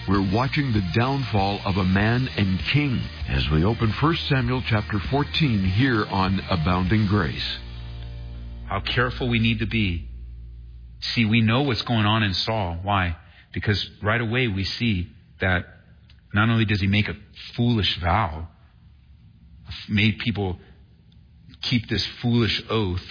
We're watching the downfall of a man and king as we open 1 Samuel chapter 14 here on Abounding Grace. How careful we need to be. See, we know what's going on in Saul. Why? Because right away we see that not only does he make a foolish vow, made people keep this foolish oath,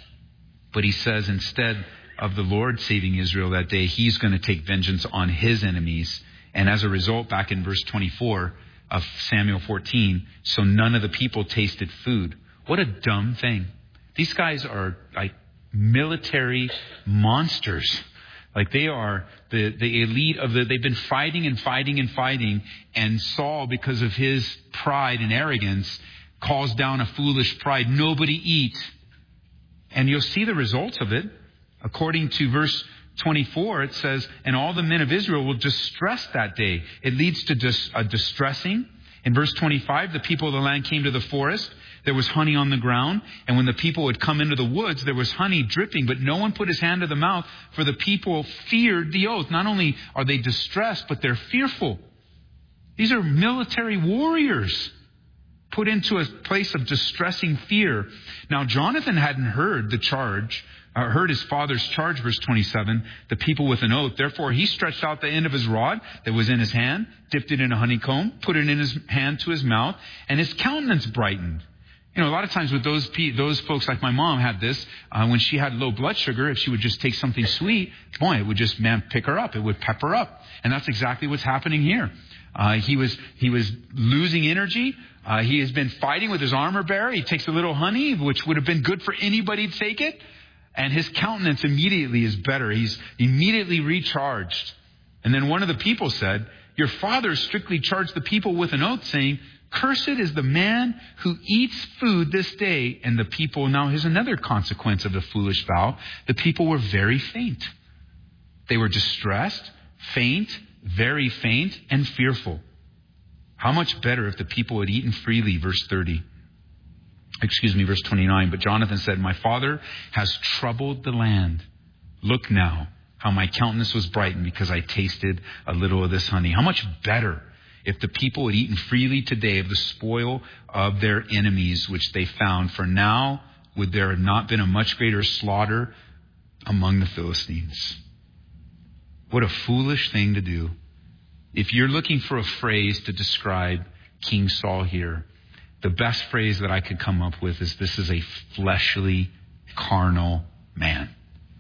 but he says instead of the Lord saving Israel that day, he's going to take vengeance on his enemies. And as a result, back in verse 24 of Samuel 14, so none of the people tasted food. What a dumb thing. These guys are like military monsters. Like they are the elite of they've been fighting and fighting and fighting. And Saul, because of his pride and arrogance, calls down a foolish pride. Nobody eat. And you'll see the results of it. According to verse 24, it says, and all the men of Israel will distress that day. It leads to distressing. In verse 25, the people of the land came to the forest. There was honey on the ground. And when the people would come into the woods, there was honey dripping, but no one put his hand to the mouth, for the people feared the oath. Not only are they distressed, but they're fearful. These are military warriors put into a place of distressing fear. Now, Jonathan hadn't heard the charge, heard his father's charge, verse 27, the people with an oath. Therefore, he stretched out the end of his rod that was in his hand, dipped it in a honeycomb, put it in his hand to his mouth, and his countenance brightened. You know, a lot of times with those folks, like my mom had this, when she had low blood sugar, if she would just take something sweet, boy, it would just, pick her up. It would pep her up. And that's exactly what's happening here. He was losing energy. He has been fighting with his armor bearer. He takes a little honey, which would have been good for anybody to take it. And his countenance immediately is better. He's immediately recharged. And then one of the people said, your father strictly charged the people with an oath, saying, cursed is the man who eats food this day. And the people, now here's another consequence of the foolish vow. The people were very faint. They were distressed, faint, very faint, and fearful. How much better if the people had eaten freely, verse 29. But Jonathan said, my father has troubled the land. Look now how my countenance was brightened because I tasted a little of this honey. How much better if the people had eaten freely today of the spoil of their enemies, which they found. For now would there have not been a much greater slaughter among the Philistines. What a foolish thing to do. If you're looking for a phrase to describe King Saul here, the best phrase that I could come up with is this is a fleshly, carnal man.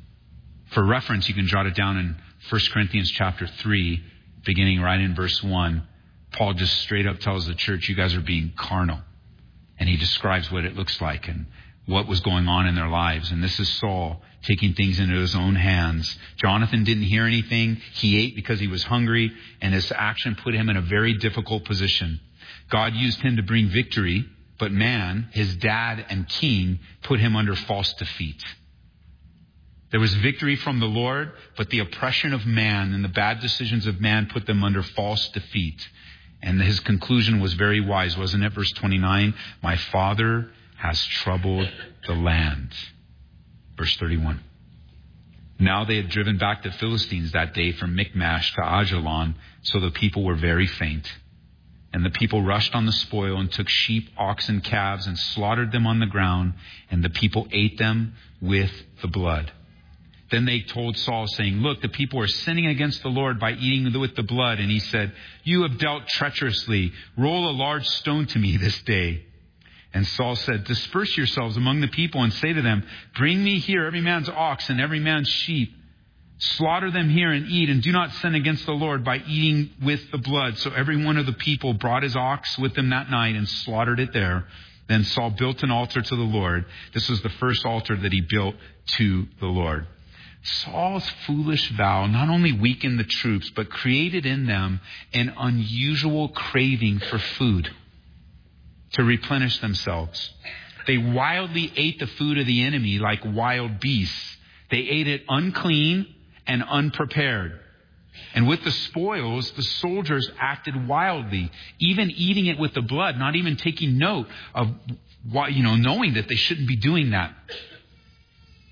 For reference, you can jot it down in 1 Corinthians chapter 3, beginning right in verse 1. Paul just straight up tells the church, you guys are being carnal. And he describes what it looks like and what was going on in their lives. And this is Saul taking things into his own hands. Jonathan didn't hear anything. He ate because he was hungry, and his action put him in a very difficult position. God used him to bring victory, but man, his dad and king, put him under false defeat. There was victory from the Lord, but the oppression of man and the bad decisions of man put them under false defeat. And his conclusion was very wise, wasn't it? Verse 29, my father has troubled the land. Verse 31. Now they had driven back the Philistines that day from Michmash to Ajalon, so the people were very faint. And the people rushed on the spoil and took sheep, oxen, calves, and slaughtered them on the ground, and the people ate them with the blood. Then they told Saul, saying, look, the people are sinning against the Lord by eating with the blood. And he said, you have dealt treacherously. Roll a large stone to me this day. And Saul said, disperse yourselves among the people and say to them, bring me here every man's ox and every man's sheep. Slaughter them here and eat, and do not sin against the Lord by eating with the blood. So every one of the people brought his ox with them that night and slaughtered it there. Then Saul built an altar to the Lord. This was the first altar that he built to the Lord. Saul's foolish vow not only weakened the troops, but created in them an unusual craving for food to replenish themselves. They wildly ate the food of the enemy like wild beasts. They ate it unclean and unprepared. And with the spoils, the soldiers acted wildly, even eating it with the blood, not even taking note of what, knowing that they shouldn't be doing that.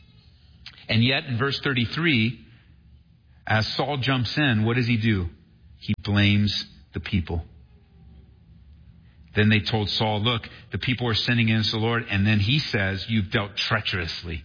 And yet in verse 33, as Saul jumps in, what does he do? he blames the people. Then they told Saul, look, the people are sinning against the Lord. And then he says, you've dealt treacherously.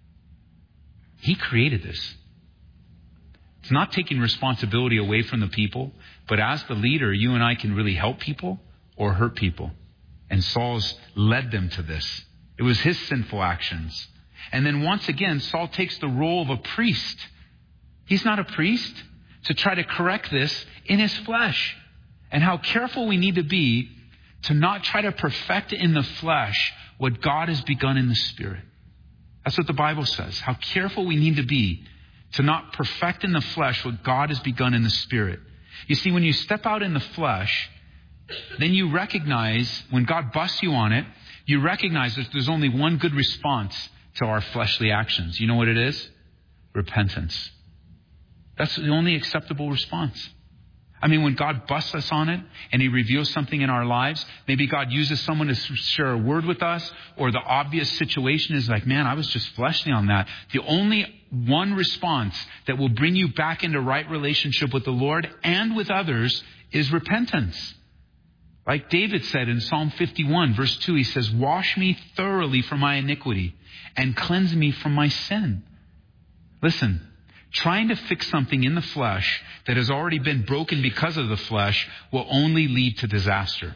He created this. It's not taking responsibility away from the people, but as the leader, you and I can really help people or hurt people. And Saul's led them to this. It was his sinful actions. And then once again, Saul takes the role of a priest. He's not a priest, to try to correct this in his flesh. And how careful we need to be to not try to perfect in the flesh what God has begun in the Spirit. That's what the Bible says. How careful we need to be to not perfect in the flesh what God has begun in the Spirit. You see, when you step out in the flesh, then you recognize, when God busts you on it, you recognize that there's only one good response to our fleshly actions. You know what it is? Repentance. That's the only acceptable response. I mean, when God busts us on it and he reveals something in our lives, maybe God uses someone to share a word with us, or the obvious situation is like, man, I was just fleshly on that. The only one response that will bring you back into right relationship with the Lord and with others is repentance. Like David said in Psalm 51, verse 2, he says, wash me thoroughly from my iniquity and cleanse me from my sin. Listen, trying to fix something in the flesh that has already been broken because of the flesh will only lead to disaster.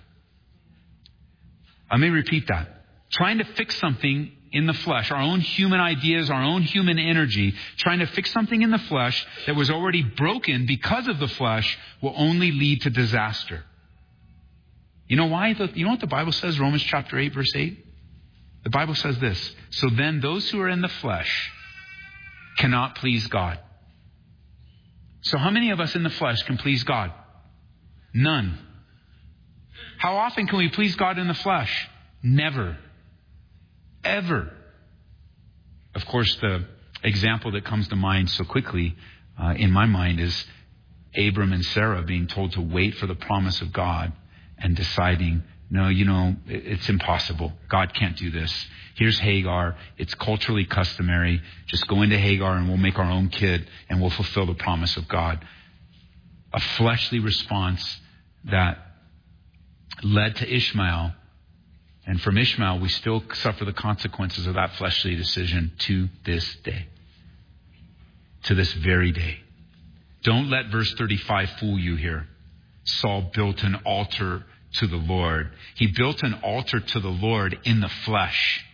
Let me repeat that. Trying to fix something in the flesh, our own human ideas, our own human energy, trying to fix something in the flesh that was already broken because of the flesh will only lead to disaster. You know why? You know what the Bible says, Romans chapter 8, verse 8? The Bible says this, so then those who are in the flesh cannot please God. So how many of us in the flesh can please God? None. How often can we please God in the flesh? Never. Ever. Of course, the example that comes to mind so quickly in my mind is Abram and Sarah being told to wait for the promise of God and deciding, no, it's impossible. God can't do this. Here's Hagar. It's culturally customary. Just go into Hagar and we'll make our own kid and we'll fulfill the promise of God. A fleshly response that led to Ishmael. And from Ishmael, we still suffer the consequences of that fleshly decision to this day. To this very day. Don't let verse 35 fool you here. Saul built an altar to the Lord. He built an altar to the Lord in the flesh.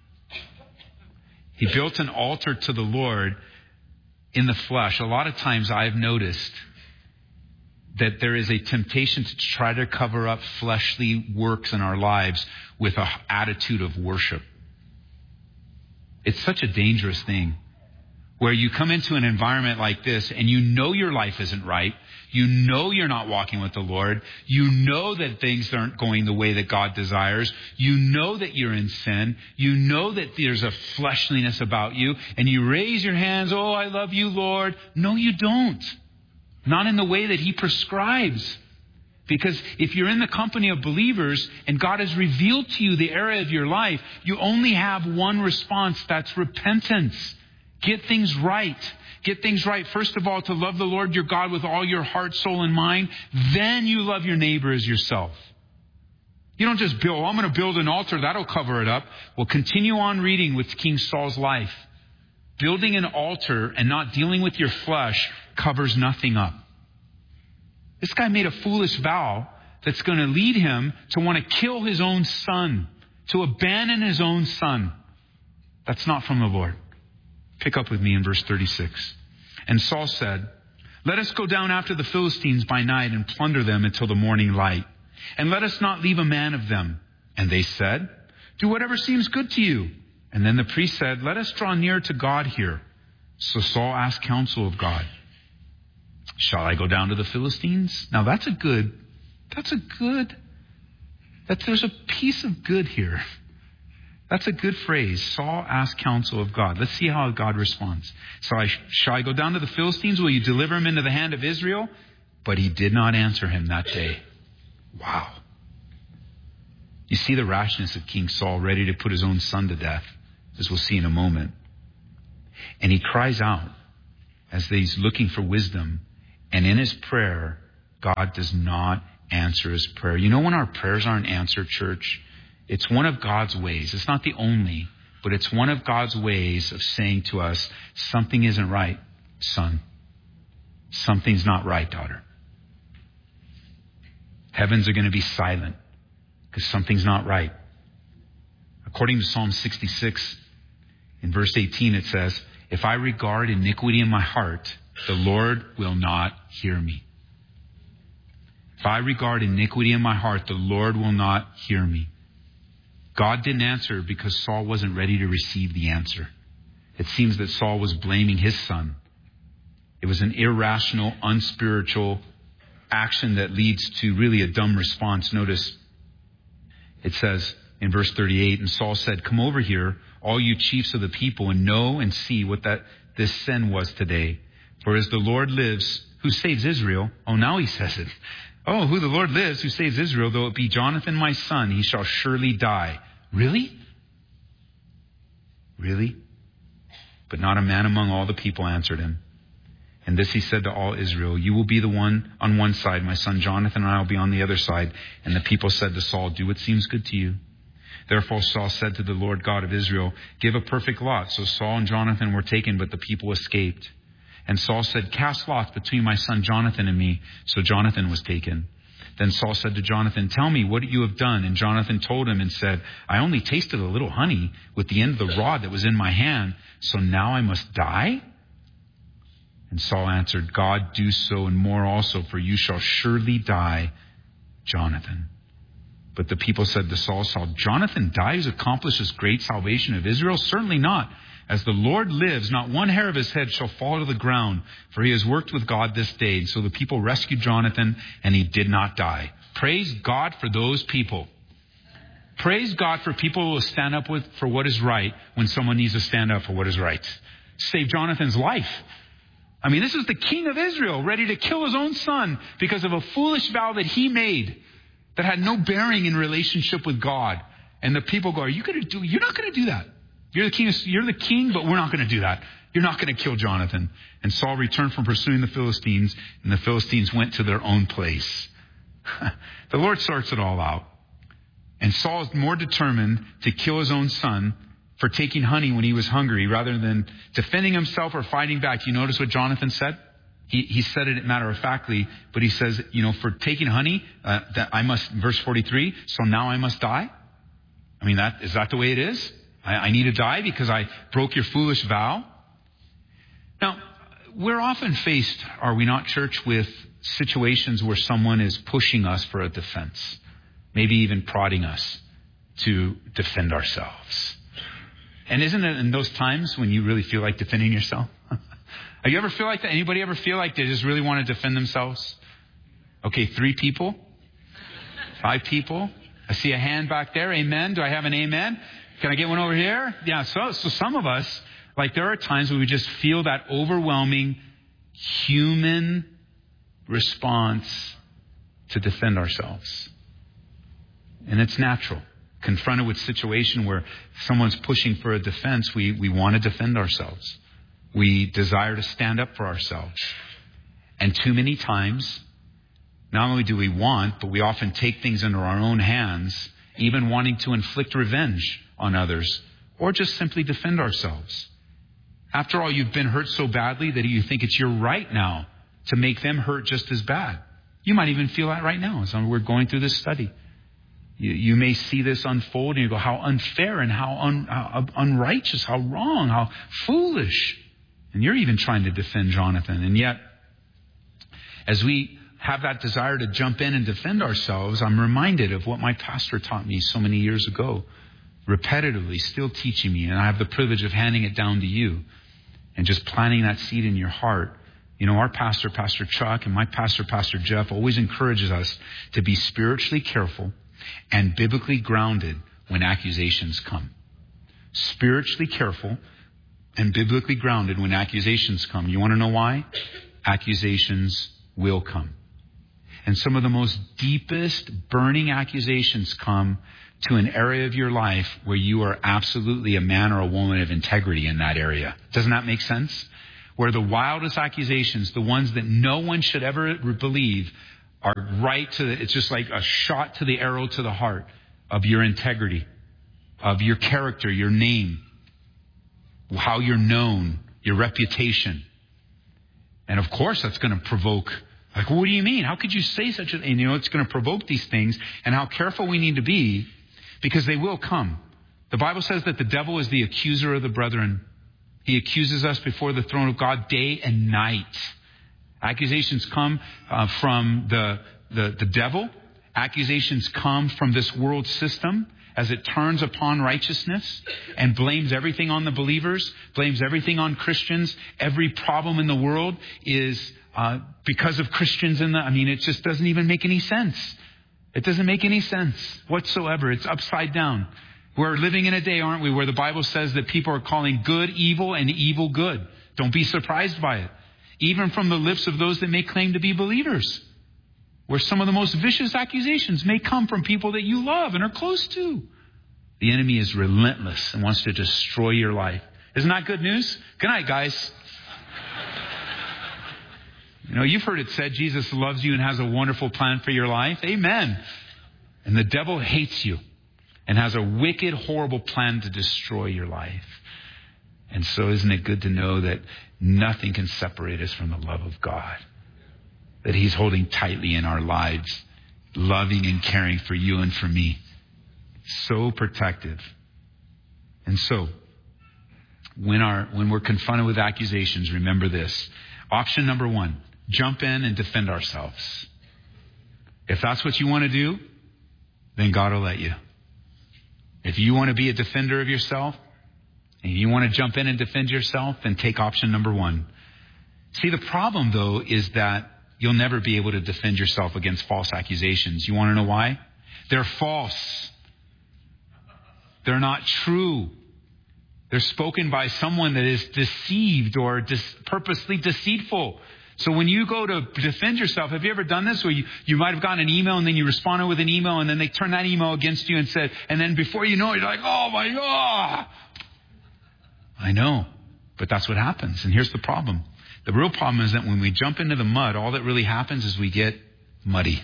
He built an altar to the Lord in the flesh. A lot of times I've noticed that there is a temptation to try to cover up fleshly works in our lives with an attitude of worship. It's such a dangerous thing where you come into an environment like this and you know your life isn't right. You know you're not walking with the Lord. You know that things aren't going the way that God desires. You know that you're in sin. You know that there's a fleshliness about you. And you raise your hands, oh, I love you, Lord. No, you don't. Not in the way that He prescribes. Because if you're in the company of believers and God has revealed to you the area of your life, you only have one response. That's repentance. Get things right. Get things right. First of all, to love the Lord your God with all your heart, soul, and mind. Then you love your neighbor as yourself. You don't just build, I'm going to build an altar. That'll cover it up. Well, continue on reading with King Saul's life. Building an altar and not dealing with your flesh covers nothing up. This guy made a foolish vow that's going to lead him to want to kill his own son, to abandon his own son. That's not from the Lord. Pick up with me in verse 36. And Saul said, let us go down after the Philistines by night and plunder them until the morning light. And let us not leave a man of them. And they said, do whatever seems good to you. And then the priest said, let us draw near to God here. So Saul asked counsel of God. Shall I go down to the Philistines? Now there's a piece of good here. That's a good phrase. Saul asked counsel of God. Let's see how God responds. Shall I go down to the Philistines? Will you deliver him into the hand of Israel? But he did not answer him that day. Wow. You see the rashness of King Saul, ready to put his own son to death, as we'll see in a moment. And he cries out as he's looking for wisdom. And in his prayer, God does not answer his prayer. You know when our prayers aren't answered, church? It's one of God's ways. It's not the only, but it's one of God's ways of saying to us, something isn't right, son. Something's not right, daughter. Heavens are going to be silent because something's not right. According to Psalm 66, in verse 18, it says, if I regard iniquity in my heart, the Lord will not hear me. If I regard iniquity in my heart, the Lord will not hear me. God didn't answer because Saul wasn't ready to receive the answer. It seems that Saul was blaming his son. It was an irrational, unspiritual action that leads to really a dumb response. Notice, it says in verse 38, and Saul said, come over here, all you chiefs of the people, and know and see what this sin was today. For as the Lord lives, who saves Israel, now he says it. Oh, who the Lord lives, who saves Israel, though it be Jonathan my son, he shall surely die. Really? Really? But not a man among all the people answered him. And this he said to all Israel, you will be the one on one side, my son Jonathan and I will be on the other side. And the people said to Saul, do what seems good to you. Therefore Saul said to the Lord God of Israel, give a perfect lot. So Saul and Jonathan were taken, but the people escaped. And Saul said, cast lots between my son Jonathan and me. So Jonathan was taken. Then Saul said to Jonathan, tell me what you have done. And Jonathan told him and said, I only tasted a little honey with the end of the rod that was in my hand. So now I must die? And Saul answered, God, do so and more also, for you shall surely die, Jonathan. But the people said to Saul, shall Jonathan die who's accomplished this great salvation of Israel? Certainly not. As the Lord lives, not one hair of his head shall fall to the ground, for he has worked with God this day. And so the people rescued Jonathan, and he did not die. Praise God for those people. Praise God for people who will stand up for what is right when someone needs to stand up for what is right. Save Jonathan's life. I mean, this is the king of Israel, ready to kill his own son because of a foolish vow that he made that had no bearing in relationship with God. And the people go, you're not going to do that. You're the king, but we're not going to do that. You're not going to kill Jonathan. And Saul returned from pursuing the Philistines, and the Philistines went to their own place. The Lord sorts it all out. And Saul is more determined to kill his own son for taking honey when he was hungry rather than defending himself or fighting back. You notice what Jonathan said? He said it matter-of-factly, but he says, for taking honey, that I must, verse 43, so now I must die? I mean, is that the way it is? I need to die because I broke your foolish vow? Now, we're often faced, are we not, church, with situations where someone is pushing us for a defense, maybe even prodding us to defend ourselves. And isn't it in those times when you really feel like defending yourself? Have you ever feel like that? Anybody ever feel like they just really want to defend themselves? Okay, 3 people? 5 people? I see a hand back there. Amen. Do I have an amen? Can I get one over here? Yeah, so some of us, there are times where we just feel that overwhelming human response to defend ourselves. And it's natural. Confronted with a situation where someone's pushing for a defense, we want to defend ourselves. We desire to stand up for ourselves. And too many times, not only do we want, but we often take things into our own hands, even wanting to inflict revenge on others, or just simply defend ourselves. After all, you've been hurt so badly that you think it's your right now to make them hurt just as bad. You might even feel that right now as we're going through this study. You may see this unfold and you go, how unfair and how unrighteous, how wrong, how foolish. And you're even trying to defend Jonathan. And yet, as we have that desire to jump in and defend ourselves, I'm reminded of what my pastor taught me so many years ago, repetitively, still teaching me. And I have the privilege of handing it down to you and just planting that seed in your heart. Our pastor, Pastor Chuck, and my pastor, Pastor Jeff, always encourages us to be spiritually careful and biblically grounded when accusations come. Spiritually careful and biblically grounded when accusations come. You want to know why? Accusations will come. And some of the most deepest burning accusations come to an area of your life where you are absolutely a man or a woman of integrity in that area. Doesn't that make sense? Where the wildest accusations, the ones that no one should ever believe, are right to it's just like a shot to the arrow to the heart of your integrity, of your character, your name, how you're known, your reputation. And of course that's going to provoke, like, what do you mean? How could you say such a thing? It's going to provoke these things, and how careful we need to be, because they will come. The Bible says that the devil is the accuser of the brethren. He accuses us before the throne of God day and night. Accusations come from the devil. Accusations come from this world system as it turns upon righteousness and blames everything on the believers, blames everything on Christians. Every problem in the world is because of Christians it just doesn't even make any sense. It doesn't make any sense whatsoever. It's upside down. We're living in a day, aren't we, where the Bible says that people are calling good evil and evil good. Don't be surprised by it. Even from the lips of those that may claim to be believers, where some of the most vicious accusations may come from people that you love and are close to. The enemy is relentless and wants to destroy your life. Isn't that good news? Good night, guys. You've heard it said Jesus loves you and has a wonderful plan for your life. Amen. And the devil hates you and has a wicked, horrible plan to destroy your life. And so isn't it good to know that nothing can separate us from the love of God, that He's holding tightly in our lives, loving and caring for you and for me. So protective. And so, when we're confronted with accusations, remember this. Option number 1, jump in and defend ourselves. If that's what you want to do, then God will let you. If you want to be a defender of yourself, and you want to jump in and defend yourself, then take option number 1. See, the problem, though, is that you'll never be able to defend yourself against false accusations. You want to know why? They're false. They're not true. They're spoken by someone that is deceived or purposely deceitful. So when you go to defend yourself, have you ever done this where you might have gotten an email and then you responded with an email and then they turn that email against you and then before you know it, you're like, oh my God. I know, but that's what happens. And here's the problem. The real problem is that when we jump into the mud, all that really happens is we get muddy,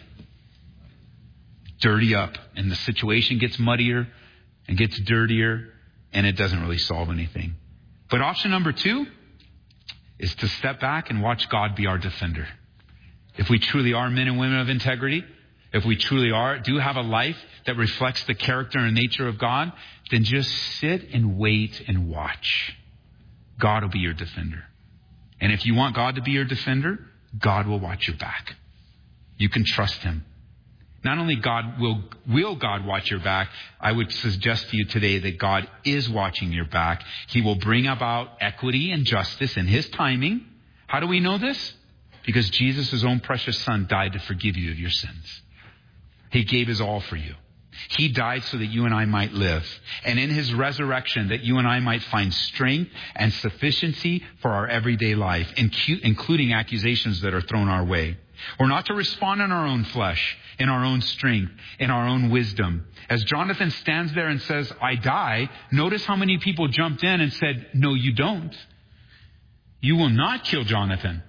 dirty up, and the situation gets muddier and gets dirtier, and it doesn't really solve anything. But option number 2 is to step back and watch God be our defender. If we truly are men and women of integrity, if we truly do have a life that reflects the character and nature of God, then just sit and wait and watch. God will be your defender. And if you want God to be your defender, God will watch your back. You can trust Him. Not only will God watch your back, I would suggest to you today that God is watching your back. He will bring about equity and justice in His timing. How do we know this? Because Jesus, His own precious Son, died to forgive you of your sins. He gave His all for you. He died so that you and I might live. And in His resurrection, that you and I might find strength and sufficiency for our everyday life, including accusations that are thrown our way. We're not to respond in our own flesh, in our own strength, in our own wisdom. As Jonathan stands there and says, I die, notice how many people jumped in and said, no, you don't. You will not kill Jonathan.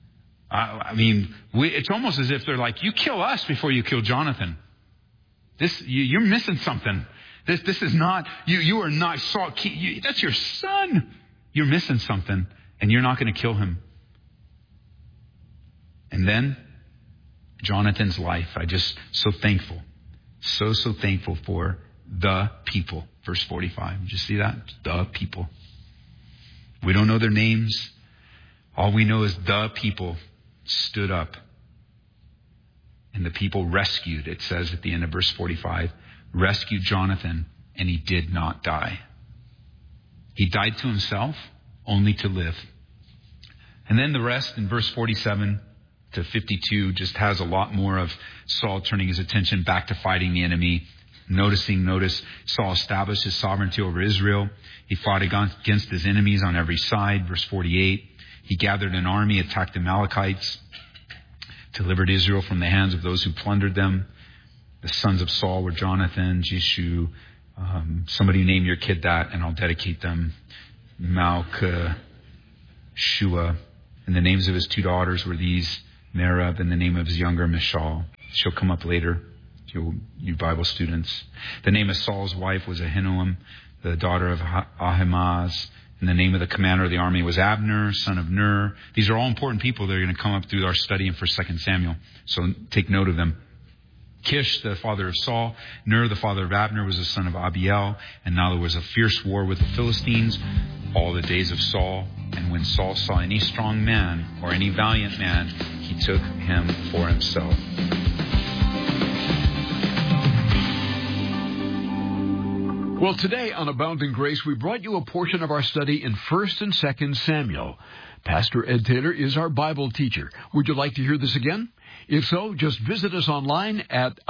It's almost as if they're like, you kill us before you kill Jonathan. You're missing something. This is not, you are not Saul. That's your son. You're missing something, and you're not going to kill him. And then Jonathan's life, I just so thankful. So thankful for the people. Verse 45. Did you see that? The people. We don't know their names. All we know is the people stood up. And the people rescued, it says at the end of verse 45, rescued Jonathan, and he did not die. He died to himself, only to live. And then the rest in verse 47 to 52 just has a lot more of Saul turning his attention back to fighting the enemy. Notice, Saul established his sovereignty over Israel. He fought against his enemies on every side. Verse 48, he gathered an army, attacked the Amalekites, delivered Israel from the hands of those who plundered them. The sons of Saul were Jonathan, Jeshu. Somebody name your kid that, and I'll dedicate them. Malchishua. And the names of his two daughters were these: Merab, and the name of his younger Michal. She'll come up later, you Bible students. The name of Saul's wife was Ahinoam, the daughter of Ahimaaz. And the name of the commander of the army was Abner, son of Ner. These are all important people that are going to come up through our study in 1 Samuel. So take note of them. Kish, the father of Saul. Ner, the father of Abner, was the son of Abiel. And now there was a fierce war with the Philistines all the days of Saul. And when Saul saw any strong man or any valiant man, he took him for himself. Well, today on Abounding Grace, we brought you a portion of our study in 1 and 2 Samuel. Pastor Ed Taylor is our Bible teacher. Would you like to hear this again? If so, just visit us online at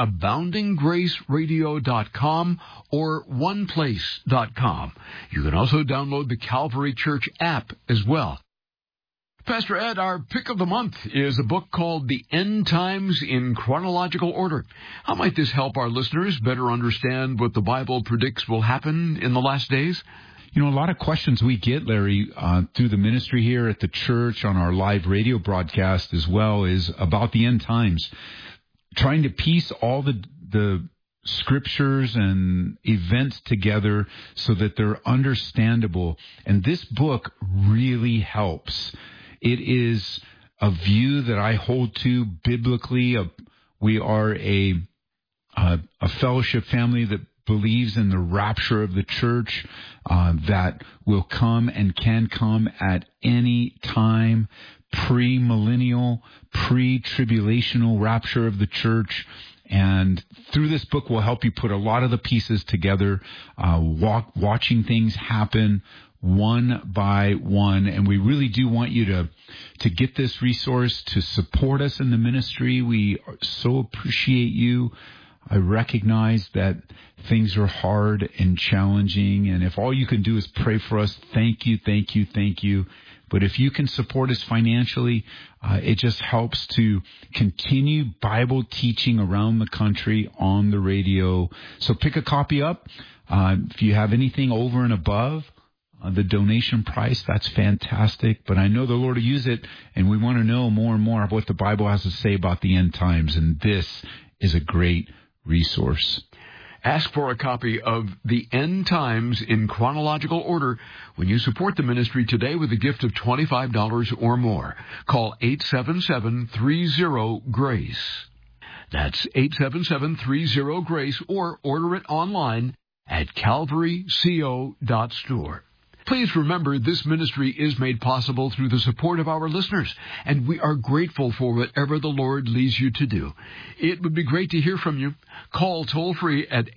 aboundinggraceradio.com or oneplace.com. You can also download the Calvary Church app as well. Pastor Ed, our pick of the month is a book called The End Times in Chronological Order. How might this help our listeners better understand what the Bible predicts will happen in the last days? You know, a lot of questions we get, Larry, through the ministry here at the church, on our live radio broadcast as well, is about the end times. Trying to piece all the scriptures and events together so that they're understandable. And this book really helps. It is a view that I hold to biblically. We are a fellowship family that believes in the rapture of the church, that will come and can come at any time, pre-millennial, pre-tribulational rapture of the church. And through this book, we'll help you put a lot of the pieces together, watching things happen one by one. And we really do want you to get this resource, to support us in the ministry. We so appreciate you. I recognize that things are hard and challenging, and if all you can do is pray for us, thank you, thank you, thank you. But if you can support us financially, it just helps to continue Bible teaching around the country on the radio. So pick a copy up. If you have anything over and above the donation price, that's fantastic. But I know the Lord will use it, and we want to know more and more of what the Bible has to say about the end times, and this is a great resource. Ask for a copy of The End Times in Chronological Order when you support the ministry today with a gift of $25 or more. Call 877-30-GRACE. That's 877-30-GRACE, or order it online at calvaryco.store. Please remember, this ministry is made possible through the support of our listeners, and we are grateful for whatever the Lord leads you to do. It would be great to hear from you. Call toll-free at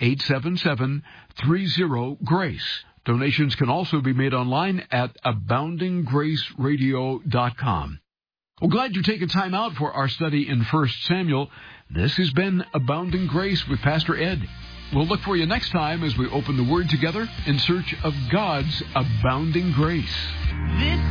877-30-GRACE. Donations can also be made online at aboundinggraceradio.com. Well, glad you're taking time out for our study in 1 Samuel. This has been Abounding Grace with Pastor Ed. We'll look for you next time as we open the Word together in search of God's abounding grace.